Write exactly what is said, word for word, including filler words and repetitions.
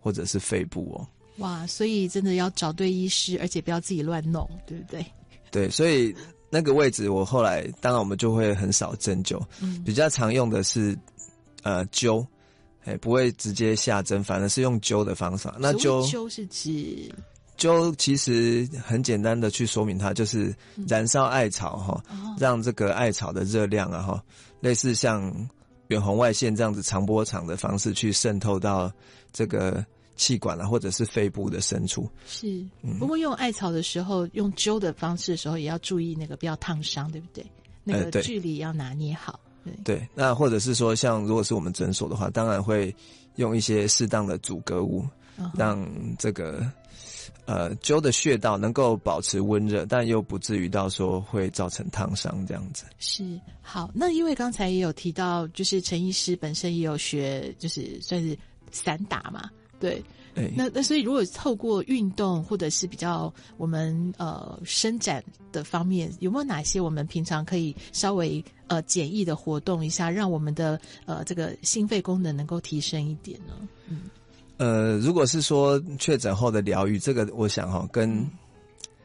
或者是肺部哦。 哇，所以真的要找对医师，而且不要自己乱弄，对不对？ 对，所以那个位置我后来当然我们就会很少针灸，嗯，比较常用的是呃灸，哎，不会直接下针，反而是用灸的方法。那灸灸是指灸其实很简单的去说明它，就是燃烧艾草哈、嗯，让这个艾草的热量啊哈，类似像远红外线这样子长波长的方式去渗透到这个气管啊，或者是肺部的深处。 是，不过用艾草的时候，用灸的方式的时候，也要注意那个不要烫伤，对不对？那个距离要拿捏好。对, 对，那或者是说，像如果是我们诊所的话，当然会用一些适当的阻隔物，嗯、让这个呃灸的穴道能够保持温热，但又不至于到说会造成烫伤这样子。 是，好，那因为刚才也有提到，就是陈医师本身也有学，就是算是散打嘛。对，那那所以如果透过运动或者是比较我们呃伸展的方面，有没有哪些我们平常可以稍微呃简易的活动一下，让我们的呃这个心肺功能能够提升一点呢？嗯， 呃，如果是说确诊后的疗愈，这个我想哈、哦、跟